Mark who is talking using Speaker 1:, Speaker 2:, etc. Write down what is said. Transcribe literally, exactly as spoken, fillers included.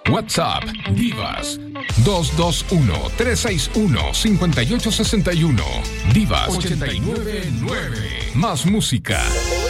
Speaker 1: WhatsApp Divas dos dos uno, tres seis uno, cinco ocho seis uno. Divas ochenta y nueve nueve. Más música.